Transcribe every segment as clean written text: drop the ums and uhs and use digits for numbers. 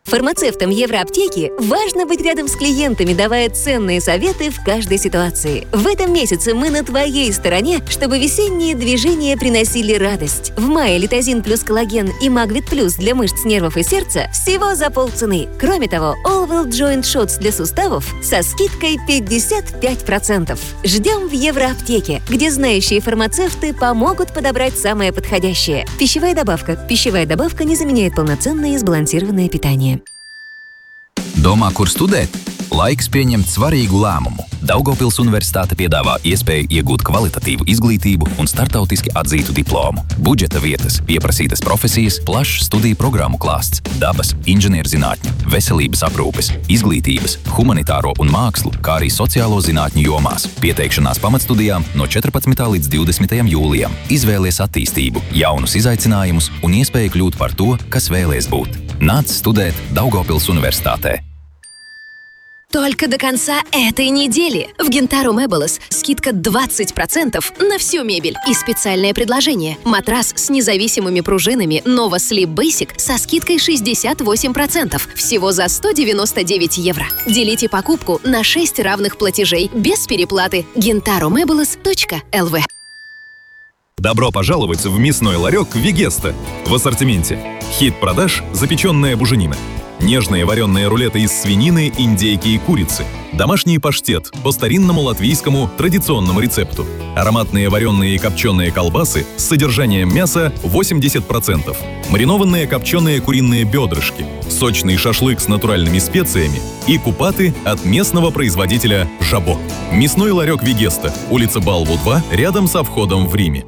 Фармацевтам Евроаптеки важно быть рядом с клиентами, давая ценные советы в каждой ситуации. В этом месяце мы на твоей стороне, чтобы весенние движения приносили радость. В мае Литозин плюс коллаген и Магвит плюс для мышц, нервов и сердца всего за полцены. Кроме того, Allwell Joint Shots для суставов со скидкой 55%. Ждем в Евроаптеке, где знающие фармацевты помогут подобрать самое подходящее. Пищевая добавка. Пищевая добавка не заменяет полноценное и сбалансированное питание. Domā, kur studēt? Laiks pieņemt svarīgu lēmumu. Daugavpils Universitāte piedāvā iespēju iegūt kvalitatīvu izglītību un startautiski atzītu diplomu. Budžeta vietas, pieprasītas profesijas, plašs studiju programmu klāsts, dabas, inženierzinātņu, veselības aprūpes, izglītības, humanitāro un mākslu, kā arī sociālo zinātņu jomās. Pieteikšanās pamatstudijām no 14. līdz 20. jūlijam. Izvēlies attīstību, jaunus izaicinājumus un iespēju kļūt par to, kas vēlies būt. Nāc studēt Daugavpils Universitātē. Только до конца этой недели в Gintaro Meubles скидка 20% на всю мебель. И специальное предложение. Матрас с независимыми пружинами Nova Sleep Basic со скидкой 68%. Всего за 199 евро. Делите покупку на 6 равных платежей без переплаты. gintaromeubles.lv. Добро пожаловать в мясной ларек «Вегеста». В ассортименте хит продаж – запеченная буженина. Нежные вареные рулеты из свинины, индейки и курицы. Домашний паштет по старинному латвийскому традиционному рецепту. Ароматные вареные и копченые колбасы с содержанием мяса 80%. Маринованные копченые куриные бедрышки. Сочный шашлык с натуральными специями. И купаты от местного производителя «Жабо». Мясной ларек «Вегеста». Улица Балву, 2, рядом со входом в Риме.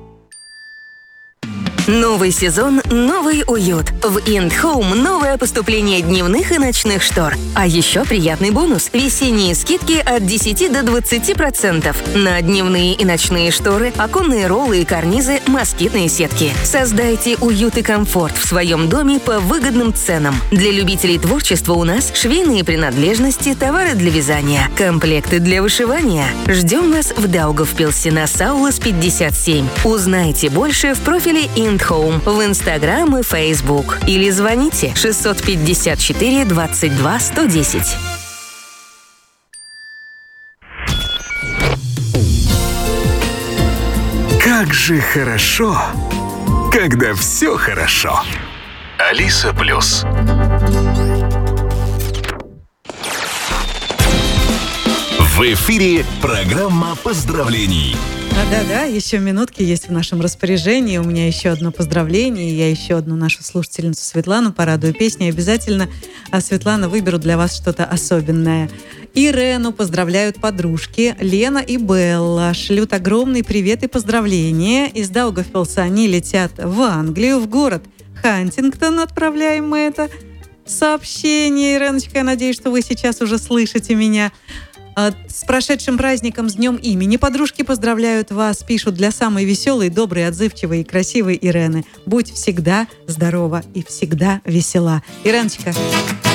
Новый сезон, новый уют. В IndHome новое поступление дневных и ночных штор. А еще приятный бонус. Весенние скидки от 10 до 20% на дневные и ночные шторы, оконные роллы и карнизы, москитные сетки. Создайте уют и комфорт в своем доме по выгодным ценам. Для любителей творчества у нас швейные принадлежности, товары для вязания, комплекты для вышивания. Ждем вас в Даугавпилсе на Саулас 57. Узнайте больше в профиле IndHome в Инстаграм и Фейсбук. Или звоните 654 22 110. Как же хорошо, когда все хорошо. Алиса Плюс. В эфире программа поздравлений. Да, еще минутки есть в нашем распоряжении. У меня еще одно поздравление. Я еще одну нашу слушательницу Светлану порадую песней. Обязательно, Светлана, выберу для вас что-то особенное. Ирену поздравляют подружки Лена и Белла. Шлют огромный привет и поздравления. Из Даугавпилса они летят в Англию, в город Хантингтон. Отправляем мы это сообщение. Иреночка, я надеюсь, что вы сейчас уже слышите меня. С прошедшим праздником, с днем имени. Подружки поздравляют вас, пишут для самой веселой, доброй, отзывчивой и красивой Ирены. Будь всегда здорова и всегда весела. Иреночка,